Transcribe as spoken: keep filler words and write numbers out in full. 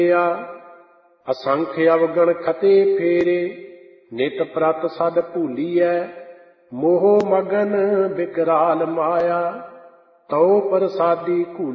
असंख अवगण खते फेरे, नित प्रत सद भूलिए, मोह मगन विकराल माया, तौ प्रसादी